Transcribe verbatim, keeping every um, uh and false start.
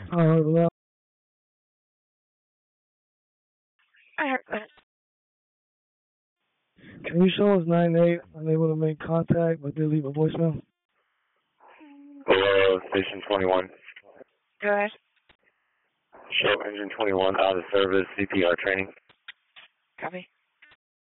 Uh, well, I heard that. can you show us nine eight unable to make contact but did leave a voicemail? Hello, Station twenty-one. Go ahead. Show Engine twenty-one out of service, C P R training. Copy.